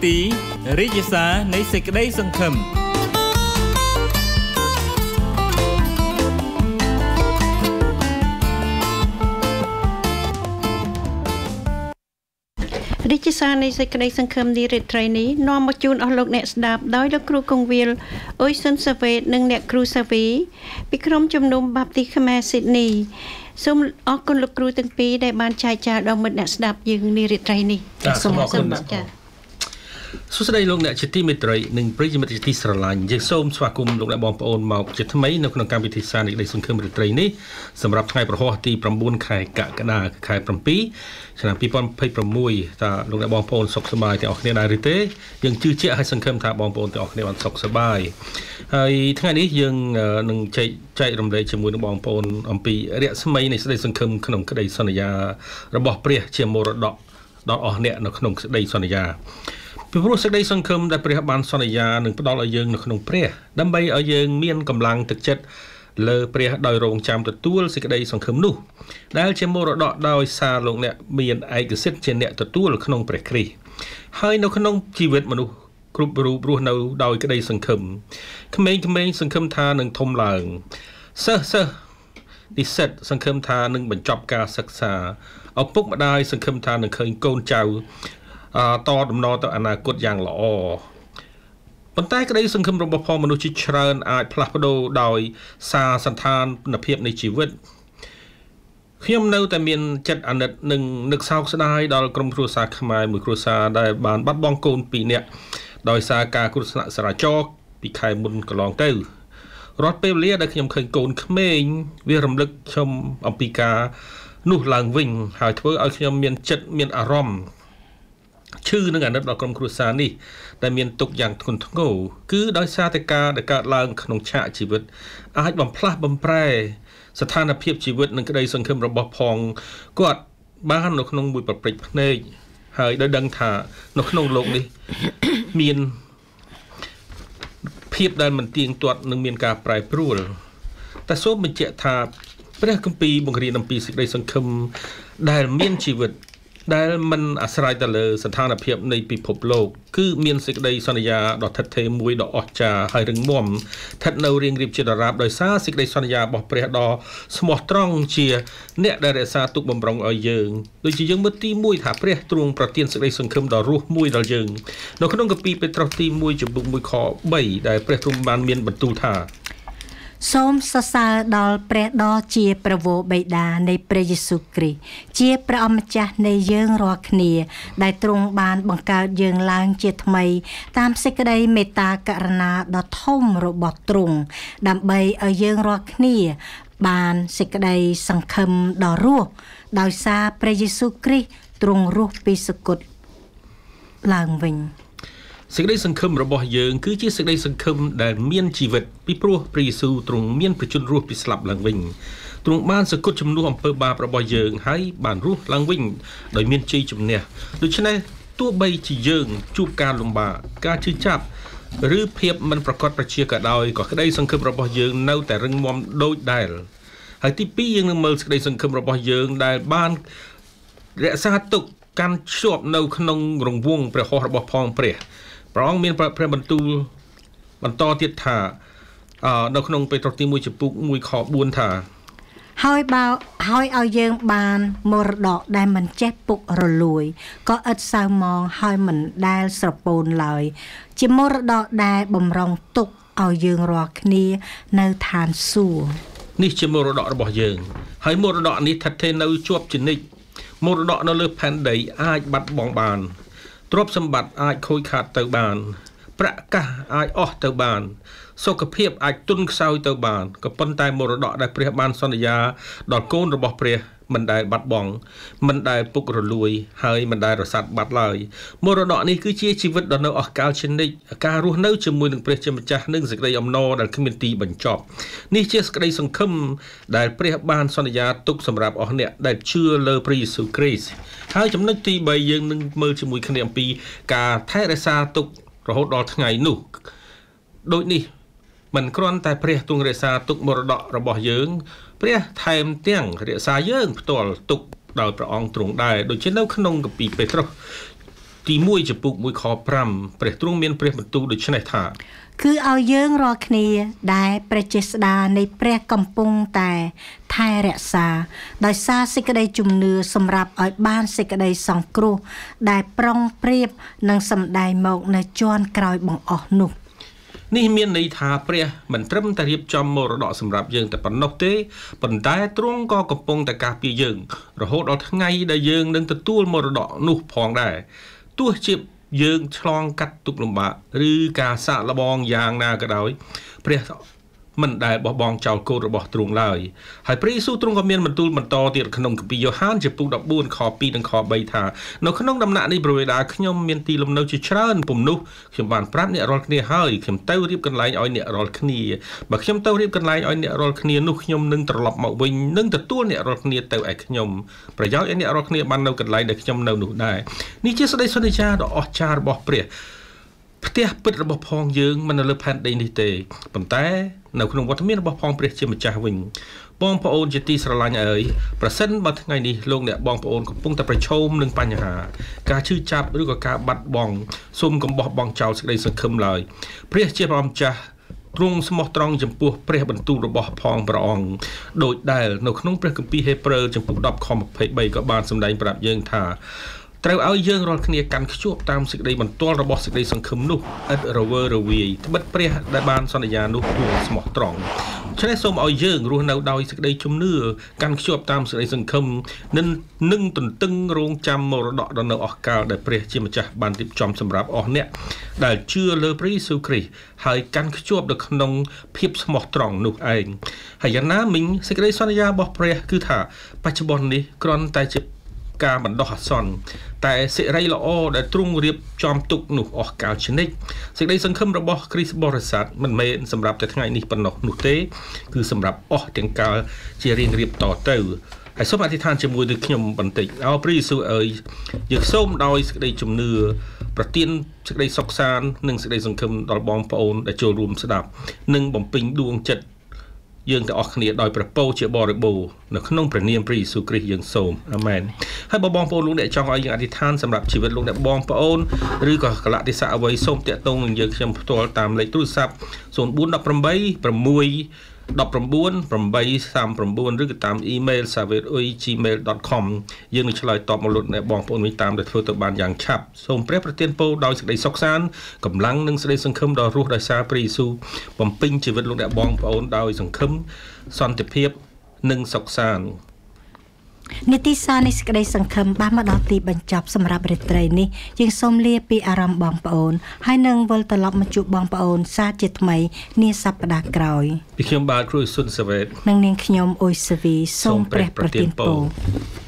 ទីរាជសារនៃសេចក្តីសង្ឃឹមរាជសារនៃសេចក្តីសង្ឃឹមនារីត្រីនេះនាំមកជូនអស់លោកអ្នកស្ដាប់ដោយលោកគ្រូកងវិលអ៊ុយសុនសាវេតនិងអ្នកគ្រូសាវីពីក្រុមជំនុំបាប់ទីខ្មែរស៊ីដនីសូមអរគុណលោកគ្រូទាំងពីរដែលបានចែកចាយដល់មិត្តអ្នកស្ដាប់យើងនារីត្រីនេះសូមអរគុណចា៎សួស្តីលោកអ្នកជាទីមេត្រីនិងប្រិយមិត្តជាទីស្រឡាញ់យើងសូមស្វាគមន៍លោកអ្នកបងប្អូនមកជាថ្មីនៅក្នុងកម្មវិធីសារនៃក្តីសង្ឃឹមរាត្រីនេះសម្រាប់ថ្ងៃប្រហោះទី9ខែកក្កដាខែ7ឆ្នាំ2026តើលោកអ្នកបងប្អូនសុខសប្បាយទាំងអស់គ្នាដែរឬទេយើងជឿជាក់ហើយសង្ឃឹមថាបងប្អូនទាំងអស់គ្នាបានសុខសប្បាយហើយថ្ងៃនេះយើងនឹងចែករំលែកជាមួយនឹងបងប្អូនអំពីរស្មីនៃក្តីសង្ឃឹមក្នុងក្តីសន្យារបស់ព្រះជាមរតកដល់អស់អ្នកនៅក្នុងក្តីសន្យាពីព្រោះសេចក្តីសង្ឃឹមដែលព្រះបានសន្យានឹងផ្ដល់ឲ្យយើងនៅក្នុងព្រះដើម្បីឲ្យយើងមានកម្លាំងទឹកចិត្តលើព្រះដោយរងចាំទទួលសេចក្តីសង្ឃឹមនោះដែលជាមរតកដោយសារលោកអ្នកមានឯកសិទ្ធិជាអ្នកទទួលក្នុងព្រះគ្រីស្ទហើយនៅក្នុងជីវិតមនុស្សគ្រប់រូបរស់នៅដោយក្តីសង្ឃឹមក្មេងៗសង្ឃឹមថានឹងធំឡើងសិស្សនិស្សិតសង្ឃឹមថានឹងបញ្ចប់ការសិក្សាឪពុកម្ដាយសង្ឃឹមថានឹងឃើញកូនចៅតដំណទៅអនាគតយ៉ាងល្អប៉ុន្តែក្តីសង្ឃឹមរបស់ផងមនុស្សជាច្រើនអាចផ្លាស់ប្ដូរដោយសារសន្តានភាពនៃជីវិតខ្ញុំនៅតែមានចិត្តអាណិតនិងនឹកសោកស្ដាយដល់ក្រុមគ្រួសារខ្មែរមួយគ្រួសារដែលបានបាត់បង់កូន2នាក់ដោយសារការគ្រោះថ្នាក់ចរាចរណ៍ពីខែមុនកន្លងទៅរាល់ពេលវេលាដែលខ្ញុំឃើញកូនក្មេងវារំលឹកខ្ញុំអំពីការនោះឡើងវិញហើយធ្វើឲ្យខ្ញុំមានចិត្តមានអារម្មណ៍ឈឺនឹងអាណិតដល់ក្រុមគ្រួសារនេះដែលមានទុក្ខយ៉ាងធ្ងន់ធ្ងរគឺដោយសារតែការដែលកើតឡើងក្នុងឆាកជីវិតអាចបំផ្លាស់បំប្រែស្ថានភាពជីវិតនិងក្តីសង្ឃឹមរបស់ផងគាត់បាននៅក្នុងមួយប្រព្រឹត្តភ្នែកហើយដោយដឹងថានៅក្នុងโลกនេះមានភាពដែលមិនទៀងទាត់និងមានការប្រែប្រួលតែសូមបញ្ជាក់ថាព្រះគម្ពីរបង្រៀនអំពីសេចក្តីសង្ឃឹមដែលមានជីវិតដែលមិនអាស្រ័យទៅលើស្ថានភាពនៃពិភពលោកគឺមានសេចក្តីសន្យាដ៏ថិតថេរមួយដ៏អស្ចារ្យហើយរឹងមាំស្ថិតនៅរៀងរៀបជាដរាបដោយសារសេចក្តីសន្យារបស់ព្រះដ៏ស្មោះត្រង់ជាអ្នកដែលរក្សាទុកបំរុងឲ្យយើងដូចជាយើងមើលទី1ថាព្រះទ្រង់ប្រទានសេចក្តីសង្ឃឹមដ៏រស់មួយដល់យើងនៅក្នុងគម្ពីរពេត្រុសទី1ចំពុក1ខ3ដែលព្រះទ្រង់បានមានបន្ទូលថាសូមសរសើរដល់ព្រះដ៏ជាព្រះវរបិតានៃព្រះយេស៊ូវគ្រីស្ទជាព្រះអម្ចាស់នៃយើងរាល់គ្នាដែលទ្រង់បានបង្កើតយើងឡើងជាថ្មីតាមសេចក្តីមេត្តាករុណាដ៏ធំរបស់ទ្រង់ដើម្បីឲ្យយើងរាល់គ្នាបានសេចក្តីសង្ឃឹមដ៏រស់ដោយសារព្រះយេស៊ូវគ្រីស្ទទ្រង់រស់ពីសគត់ឡើងវិញសេចក្តីសង្ឃឹមរបស់យើងគឺជាសេចក្តីសង្ឃឹមដែលមានជីវិតពីព្រោះព្រះយេស៊ូវទ្រង់មានប្រជញ្ញរស់ពីស្លាប់ឡើងវិញទ្រង់បានសគត់ជំនួសអំពើបាបរបស់យើងហើយបានរស់ឡើងវិញដោយមានជ័យជំនះដូច្នេះទោះបីជាយើងជួបការលំបាកការឈឺចាប់ឬភាពមិនប្រកបប្រជាក៏ដោយក៏ក្តីសង្ឃឹមរបស់យើងនៅតែរឹងមាំដូចដែលហើយទី2យើងនឹងមើលសេចក្តីសង្ឃឹមរបស់យើងដែលបានរក្សាទុកកាន់ជាប់នៅក្នុងរង្វង់ព្រះហស្ថរបស់ផងព្រះអង្គមានព្រះបន្ទូលបន្តទៀតថានៅក្នុងពេត្រុសទី1ចំពុក1ខ4ថាហើយឲ្យយើងបានមរតកដែលមិនចេះពុករលួយក៏ឥតសៅមងហើយមិនដែលស្រពោនឡើយជាមរតកដែលបំរុងទុកឲ្យយើងរាល់គ្នានៅឋានសួគ៌នេះជាមរតករបស់យើងហើយមរតកនេះស្ថិតថេរនៅជាប់ជានិច្ចមរតកនៅលើផែនដីអាចបាត់បង់បានទ្រព្យសម្បត្តិអាចខូចខាតទៅបានប្រាក់កាសអាចអស់ទៅបានសុខភាពអាចទន់ខ្សោយទៅបានក៏ប៉ុន្តែមរតកដែលព្រះបានសន្យាដល់កូនរបស់ព្រះមិនដែលបាត់បង់មិនដែលពុករលួយហើយមិនដែលរសាត់បាត់ឡើយមរតកនេះគឺជាជីវិតដ៏នៅអស់កលជានិច្ចការរស់នៅជាមួយនឹងព្រះជាម្ចាស់និងសេចក្តីអំណរដែលគ្មានទីបញ្ចប់នេះជាសេចក្តីសង្ឃឹមដែលព្រះបានសន្យាទុកសម្រាប់អស់អ្នកដែលជឿលើព្រះយេស៊ូវគ្រីស្ទហើយចំណុចទី3យើងនឹងមើលជាមួយគ្នាអំពីការថែរក្សាទុករហូតដល់ថ្ងៃនោះដូចនេះមិនគ្រាន់តែព្រះទ្រង់រក្សាទុកមរតករបស់យើងព្រះថែមទាំងរក្សាយើងផ្ទាល់ទុកដោយព្រះអង្គទ្រង់ដែរដូចជានៅក្នុងគម្ពីរពេត្រុសទី1ចំពុក1ខ5ព្រះទ្រង់មានព្រះបន្ទូលដូច្នេះថាគឺឲ្យយើងរាល់គ្នាដែលព្រះចេស្តានៃព្រះកំពុងតែថែរក្សាដោយសារសេចក្តីជំនឿសម្រាប់ឲ្យបានសេចក្តីសង្គ្រោះដែលប្រុងប្រៀបនឹងសម្ដែងមកនៅជាន់ក្រោយបង្អស់នោះនេះមានន័យថាព្រះមិនត្រឹមតែរៀបចំមរតកសម្រាប់យើងតែប៉ុណ្ណោះទេប៉ុន្តែទ្រង់ក៏កំពុងតែការពារយើងរហូតដល់ថ្ងៃដែលយើងនឹងទទួលមរតកនោះផងដែរទោះជាយើងឆ្លងកាត់ទុក្ខលំបាកឬការសាកល្បងយ៉ាងណាក៏ដោយព្រះមិនដែលបោះបង់ចោលកូនរបស់ទ្រង់ឡើយហើយព្រះយេស៊ូវទ្រង់ក៏មានបន្ទូលបន្តទៀតក្នុងគម្ពីរយ៉ូហានចំពុក14ខ2និងខ3ថានៅក្នុងដំណាក់នេះព្រះវេដាខ្ញុំមានទីលំនៅជាច្រើនពំនោះខ្ញុំបានប្រាប់អ្នករាល់គ្នាហើយខ្ញុំទៅរៀបកន្លែងឲ្យអ្នករាល់គ្នាបើខ្ញុំទៅរៀបកន្លែងឲ្យអ្នករាល់គ្នានោះខ្ញុំនឹងត្រឡប់មកវិញនិងទទួលអ្នករាល់គ្នាទៅឯខ្ញុំប្រយោជន៍ឲ្យអ្នករាល់គ្នាបាននៅកន្លែងដែលខ្ញុំនៅនោះដែរនេះជាសេចក្តីសន្យាដ៏អស្ចារ្យរបស់ព្រះផ្ទះពិតរបស់ផងយើងមិននៅលើផែនដីនេះទេប៉ុន្តែនៅក្នុងវត្តមានរបស់ផងព្រះជាម្ចាស់វិញបងប្អូនជាទីស្រឡាញ់អើយប្រសិនបើថ្ងៃនេះលោកអ្នកបងប្អូនកំពុងតែប្រឈមនឹងបញ្ហាការឈឺចាប់ឬក៏ការបាត់បង់សូមកុំបោះបង់ចោលសេចក្តីសង្ឃឹមឡើយព្រះជាព្រះម្ចាស់ទ្រង់ស្មោះត្រង់ចំពោះព្រះបន្ទូលរបស់ផងព្រះអង្គដូចដែលនៅក្នុងព្រះគម្ពីរហេព្រើរចំពុក10ខ23ក៏បានសម្ដែងប្រាប់យើងថាត្រូវឲ្យយើងរាល់គ្នាកាន់ខ្ជាប់តាមសេចក្តីបន្ទាល់របស់សេចក្តីសង្ឃឹមនោះឥតរវើរវាយត្បិតព្រះដែលបានសន្យានោះគឺស្មោះត្រង់ฉะนั้นសូមឲ្យយើងរស់នៅដោយសេចក្តីជំនឿកាន់ខ្ជាប់តាមសេចក្តីសង្ឃឹមនឹងទន្ទឹងរង់ចាំមរតកដ៏នៅអស់កលដែលព្រះជាម្ចាស់បានរៀបចំសម្រាប់អស់អ្នកដែលជឿលើព្រះយេស៊ូវគ្រីស្ទហើយកាន់ខ្ជាប់នៅក្នុងភាពស្មោះត្រង់នោះឯងហើយយ៉ាងណាមិញសេចក្តីសន្យារបស់ព្រះគឺថាបច្ចុប្បន្ននេះគ្រាន់តែជាការបណ្ដោះអាសន្នតែសិរីល្អដែលទ្រង់រៀបចំទុកនោះអស់កលជនិតសេចក្តីសង្ឃឹមរបស់គ្រីស្ទបរិស័ទមិនមែនសម្រាប់តែថ្ងៃនេះប៉ុណ្ណោះនោះទេគឺសម្រាប់អស់ទាំងកាលជារៀងរៀបតទៅហើយសូមអធិដ្ឋានជាមួយនឹងខ្ញុំបន្តិចអោព្រះយេស៊ូវអើយយើងសូមដោយសេចក្តីជំនឿប្រទានសេចក្តីសុខសាន្តនិងសេចក្តីសង្ឃឹមដល់បងប្អូនដែលចូលរួមស្ដាប់និងបំពេញដួងចិត្តយើងទាំងអស់គ្នាដោយព្រះពរជាបរិបូរណ៍នៅក្នុងព្រះនាមព្រះយេស៊ូវគ្រីស្ទយើងសូមអាមែនហើយបងប្អូនលោកអ្នកចង់ឲ្យយើងអធិដ្ឋានសម្រាប់ជីវិតលោកអ្នកបងប្អូនឬក៏កលៈទេសៈអ្វីសូមតាក់ទងនឹងយើងខ្ញុំផ្ទាល់តាមលេខទូរស័ព្ទ0418 619 839 ឬក៏តាមអ៊ីមែល saved@gmail.com យើងនឹងឆ្លើយតបមកលោកអ្នកបងប្អូនវិញតាមដែលធ្វើទៅបានយ៉ាងឆាប់សូមព្រះប្រទានពរដោយសេចក្តីសុខសាន្តកម្លាំងនិងសេចក្តីសង្ឃឹមដល់រស់ដោយសារព្រះយេស៊ូវបំពេញជីវិតលោកអ្នកបងប្អូនដោយសង្ឃឹមសន្តិភាពនិងសុខសាន្តនីតិសាស្ត្រនៃសេចក្តីសង្ឃឹមបានមកដល់ទីបញ្ចប់សម្រាប់រាត្រីនេះយើងសូមលាពីអារម្មណ៍បងប្អូនហើយនឹងវិលត្រឡប់មកជួបបងប្អូនសាជាថ្មីនាសប្តាហ៍ក្រោយពីខ្ញុំបាទគ្រូសុនសាវ៉េតនិងនាងខ្ញុំអ៊ុយសាវីសូមព្រះប្រទានពរ